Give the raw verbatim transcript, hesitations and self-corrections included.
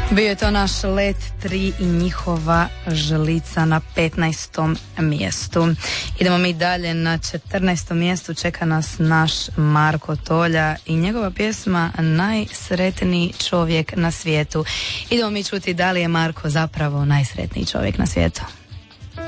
Bio je to naš Let tri i njihova Žlica na petnaestom mjestu. Idemo mi dalje, na četrnaestom mjestu čeka nas naš Marko Tolja i njegova pjesma Najsretniji čovjek na svijetu. Idemo mi čuti da li je Marko zapravo najsretniji čovjek na svijetu.